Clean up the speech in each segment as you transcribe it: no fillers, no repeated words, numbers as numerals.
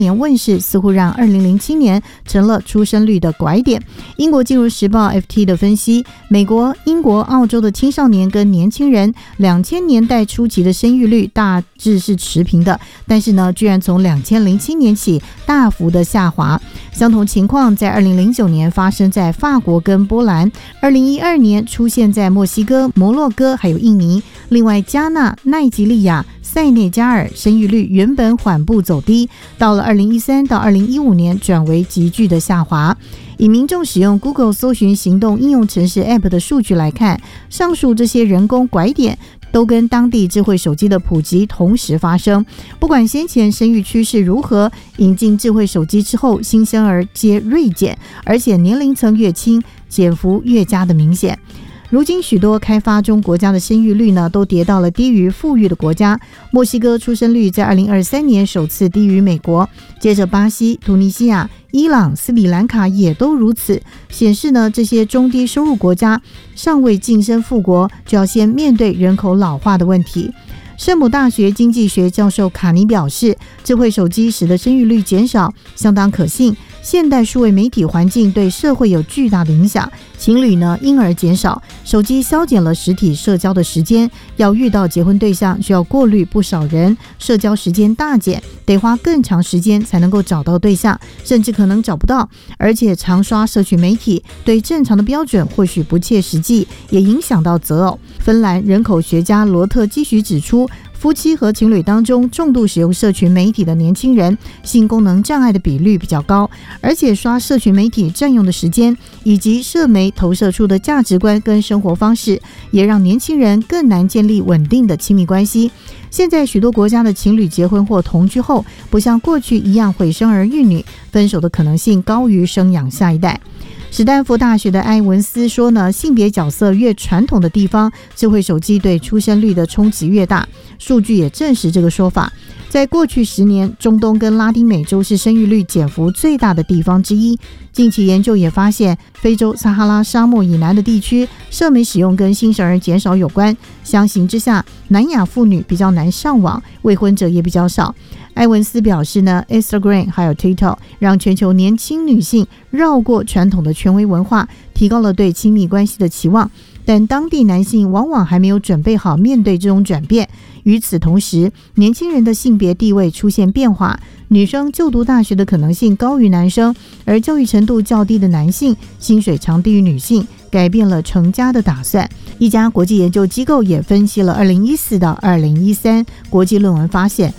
年问世，似乎让2007年成了出生率的拐点。英国金融时报 FT 的分析，美国、英国、澳洲的青少年跟年轻人2000年代初期的生育率大致是持平的，但是呢，居然从2007年起大幅的下滑。相同情况在2009年发生在法国跟波兰，2012年出现在墨西哥、摩洛哥还有印尼。另外，加纳、奈及利亚、塞内加尔生育率原本缓步走低，到了2013到2015年转为急剧的下滑。以民众使用 Google 搜寻行动应用程式 App 的数据来看，上述这些人工拐点都跟当地智慧手机的普及同时发生。不管先前生育趋势如何，引进智慧手机之后，新生儿皆锐减，而且年龄层越轻，减幅越加的明显。如今许多开发中国家的生育率呢，都跌到了低于富裕的国家。墨西哥出生率在2023年首次低于美国，接着巴西、突尼西亚、伊朗、斯里兰卡也都如此，显示呢，这些中低收入国家尚未晋升富国，就要先面对人口老化的问题。圣母大学经济学教授卡尼表示，智慧手机使得生育率减少，相当可信。现代数位媒体环境对社会有巨大的影响，情侣呢因而减少，手机削减了实体社交的时间，要遇到结婚对象需要过滤不少人，社交时间大减，得花更长时间才能够找到对象，甚至可能找不到。而且常刷社群媒体，对正常的标准或许不切实际，也影响到择偶。芬兰人口学家罗特基许指出，夫妻和情侣当中重度使用社群媒体的年轻人，性功能障碍的比率比较高，而且刷社群媒体占用的时间，以及社媒投射出的价值观跟生活方式，也让年轻人更难建立稳定的亲密关系。现在许多国家的情侣结婚或同居后，不像过去一样会生儿育女，分手的可能性高于生养下一代。史丹福大学的埃文斯说呢，性别角色越传统的地方，智慧手机对出生率的冲击越大。数据也证实这个说法。在过去10年，中东跟拉丁美洲是生育率减幅最大的地方之一。近期研究也发现，非洲撒哈拉沙漠以南的地区，社媒使用跟新生儿减少有关。相形之下，南亚妇女比较难上网，未婚者也比较少。埃文斯表示呢 ，Instagram 还有 TikTok 让全球年轻女性绕过传统的权威文化，提高了对亲密关系的期望。但当地男性往往还没有准备好面对这种转变。与此同时，年轻人的性别地位出现变化，女生就读大学的可能性高于男生，而教育程度较低的男性薪水常低于女性，改变了成家的打算。一家国际研究机构也分析了2014到2013国际论文，发现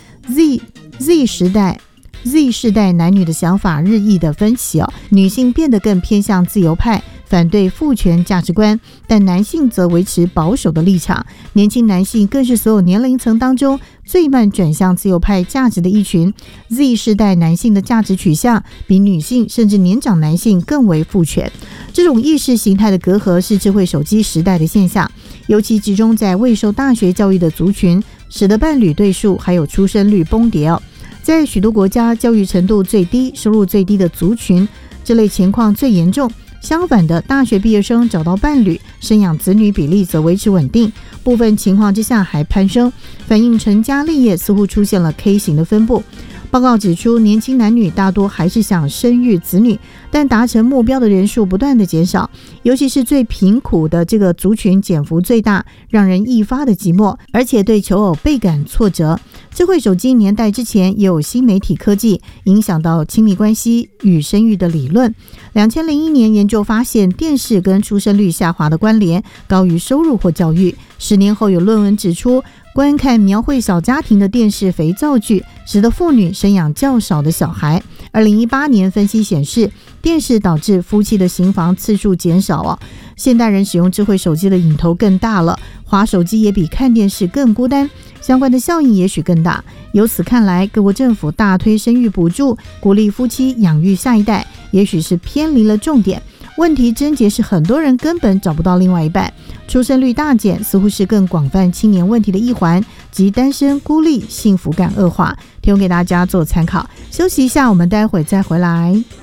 Z 世代男女的想法日益的分歧女性变得更偏向自由派，反对父权价值观，但男性则维持保守的立场。年轻男性更是所有年龄层当中最慢转向自由派价值的一群。Z 世代男性的价值取向比女性甚至年长男性更为父权。这种意识形态的隔阂是智慧手机时代的现象，尤其集中在未受大学教育的族群，使得伴侣对数还有出生率崩跌在许多国家，教育程度最低、收入最低的族群，这类情况最严重。相反的，大学毕业生找到伴侣、生养子女比例则维持稳定，部分情况之下还攀升，反映成家立业似乎出现了 K 型的分布。报告指出，年轻男女大多还是想生育子女，但达成目标的人数不断的减少，尤其是最贫苦的这个族群减幅最大，让人愈发的寂寞，而且对求偶倍感挫折。智慧手机年代之前，也有新媒体科技影响到亲密关系与生育的理论。2001年研究发现，电视跟出生率下滑的关联高于收入或教育。10年后有论文指出，观看描绘小家庭的电视肥皂剧，使得妇女生养较少的小孩。2018年分析显示，电视导致夫妻的行房次数减少现代人使用智慧手机的瘾头更大了，滑手机也比看电视更孤单，相关的效应也许更大。由此看来，各国政府大推生育补助，鼓励夫妻养育下一代，也许是偏离了重点。问题症结是很多人根本找不到另外一半，出生率大减似乎是更广泛青年问题的一环，即单身孤立，幸福感恶化，提供给大家做参考。休息一下，我们待会再回来。